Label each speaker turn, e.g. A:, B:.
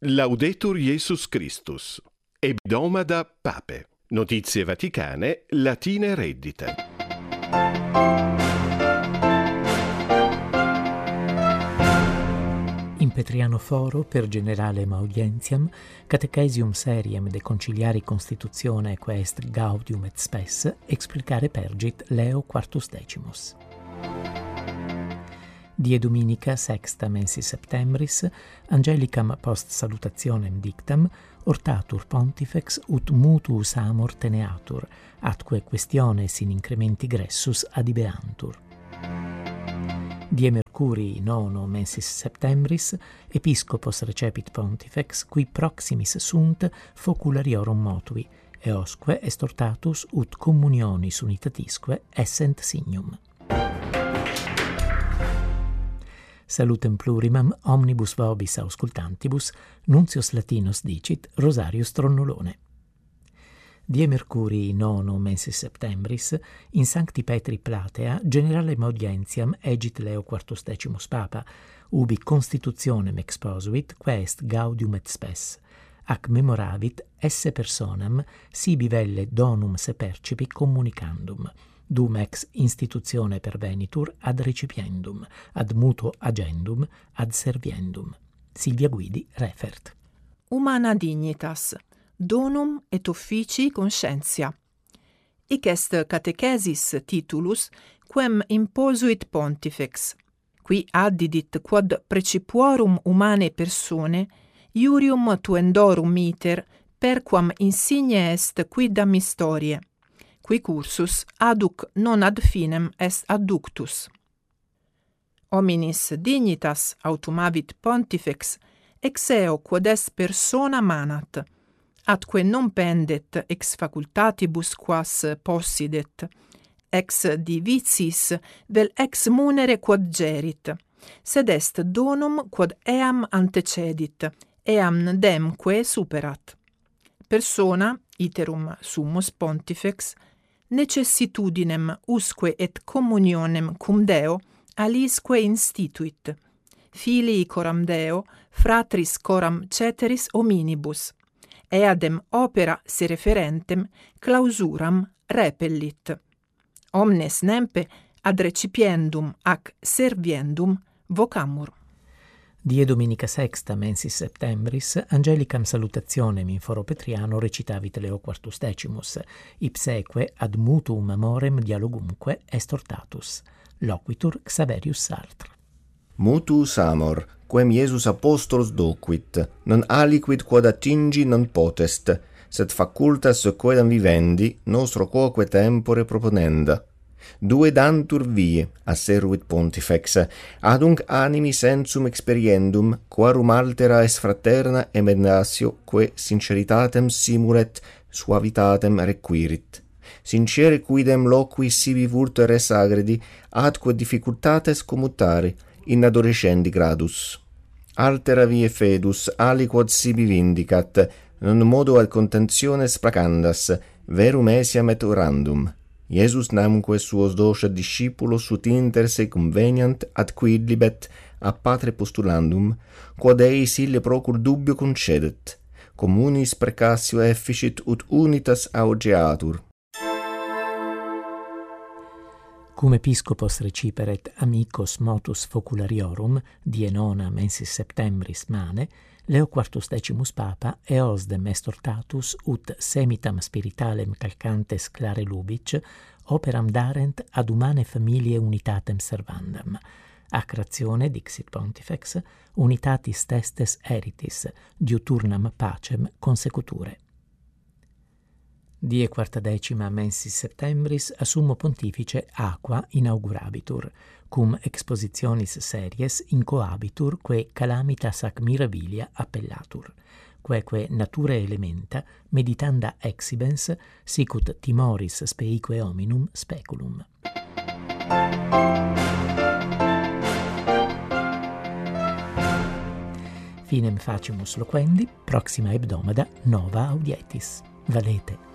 A: Laudetur Jesus Christus. Hebdomada Pape. Notizie vaticane, latine reddite.
B: In Petriano Foro per generalem audientiam, catechesium seriem de conciliari constitutione quaest gaudium et spes, explicare pergit Leo Quartus Decimus. Die Dominica sexta mensis septembris, angelicam post salutationem dictam, ortatur pontifex ut mutuus amor teneatur, atque questiones in incrementi gressus adibeantur. Die Mercurii nono mensis septembris, episcopos recepit pontifex, qui proximis sunt foculariorum motui, eosque est ortatus ut communionis unitatisque essent signum. Salutem plurimam omnibus vobis auscultantibus, Nuntius Latinus dicit Rosarius Tronnolone. Die Mercurii nono mensis septembris, in Sancti Petri Platea, generalem audientiam egit Leo Quartus Decimus Papa, ubi constitutionem exposuit, quaest gaudium et spes, ac memoravit esse personam sibi velle donum se percipi communicandum, dum ex institutione pervenitur ad recipiendum, ad mutuo agendum, ad serviendum. Silvia Guidi refert.
C: Humana dignitas, donum et officii conscientia. Hic est catechesis titulus quem imposuit pontifex, qui addidit quod precipuorum humanae persone iurium tuendorum iter perquam insigne est quidam historiae, qui cursus aduc non ad finem est adductus. Hominis dignitas autumavit pontifex ex eo quod est persona manat, atque non pendet ex facultatibus quas possidet, ex divitiis vel ex munere quod gerit, sed est donum quod eam antecedit, eam demque superat. Persona, iterum summus pontifex, necessitudinem usque et communionem cum Deo alisque instituit, filii coram Deo, fratris coram ceteris hominibus, eadem opera se referentem clausuram repellit. Omnes nempe ad recipiendum ac serviendum vocamur.
B: Die Dominica sexta mensis septembris, angelicam salutationem in Foro Petriano recitavit Leo Quartus Decimus, ipseque ad mutuum amorem dialogumque est ortatus. Loquitur Xaverius Sartre.
D: Mutuus amor, quem Iesus apostolus docuit, non aliquid quod attingi non potest, sed facultas quedam vivendi nostro quoque tempore proponenda. Duedantur vie, asseruit pontifex, adunc animi sensum experiendum, quarum altera est fraterna emendatio, que sinceritatem simulet, suavitatem requirit. Sincere quidem loqui sibi vulto res agredi, atque difficultates commutari, in adolescendi gradus. Altera vie fedus, aliquod sibi vindicat, non modo ad contentiones placandas, verum essiam et orandum. Iesus namque suos docet discipulos ut inter se conveniant ad quidlibet a patre postulandum, quod eis ille procur dubio concedet, communis precassio efficit ut unitas augeatur.
B: Cum episcopos reciperet amicos motus foculariorum, die nona mensis septembris mane, Leo Quartus Decimus Papa eosdem est ortatus ut semitam spiritalem calcantes clare lubic operam darent ad humane familiae unitatem servandam. Ac ratione, dixit pontifex, unitatis testes eritis, diuturnam pacem consecuture. Die quartadecima mensis septembris a Summo Pontifice aqua inaugurabitur, cum expositionis series incoabitur que calamitas ac mirabilia appellatur, queque natura elementa meditanda exhibens sicut timoris speique hominum speculum. Finem facimus loquendi, proxima hebdomada nova audietis. Valete.